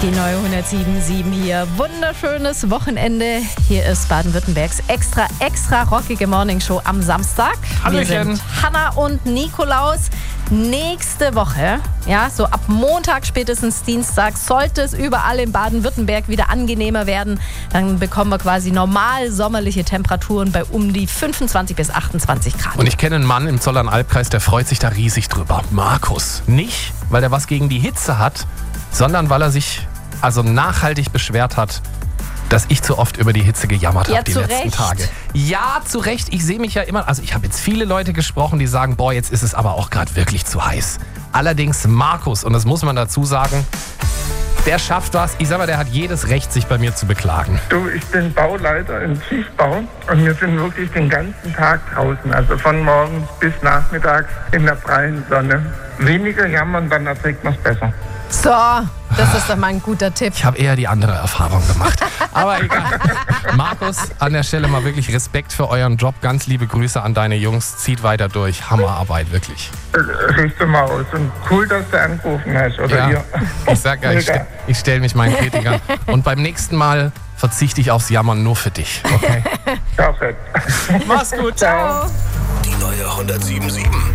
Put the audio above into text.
Die neue 107.7 hier. Wunderschönes Wochenende. Hier ist Baden-Württembergs extra rockige Morningshow am Samstag. Hallöchen. Wir sind Hanna und Nikolaus. Nächste Woche, ja, so ab Montag, spätestens Dienstag, sollte es überall in Baden-Württemberg wieder angenehmer werden. Dann bekommen wir quasi normal sommerliche Temperaturen bei um die 25 bis 28 Grad. Und ich kenne einen Mann im Zollern-Albkreis, der freut sich da riesig drüber. Markus. Nicht, weil er was gegen die Hitze hat, sondern weil er sich nachhaltig beschwert hat, dass ich zu oft über die Hitze gejammert habe die letzten Tage. Ja, zu Recht. Ich sehe mich ja immer, ich habe jetzt viele Leute gesprochen, die sagen, boah, jetzt ist es aber auch gerade wirklich zu heiß. Allerdings Markus, und das muss man dazu sagen, der schafft was. Ich sag mal, der hat jedes Recht, sich bei mir zu beklagen. Du, ich bin Bauleiter im Tiefbau und wir sind wirklich den ganzen Tag draußen. Also von morgens bis nachmittags in der prallen Sonne. Weniger jammern, dann erträgt man es besser. So, das ist doch mal ein guter Tipp. Ich habe eher die andere Erfahrung gemacht. Aber egal. Markus, an der Stelle mal wirklich Respekt für euren Job. Ganz liebe Grüße an deine Jungs. Zieht weiter durch. Hammerarbeit, wirklich. Richte mal aus. Und cool, dass du angerufen hast. Oder Ja, ihr. ich sag ja, ich stelle mich meinen Kritikern. Und beim nächsten Mal verzichte ich aufs Jammern nur für dich. Okay? Perfekt. Mach's gut. Ciao. Die neue 107.7.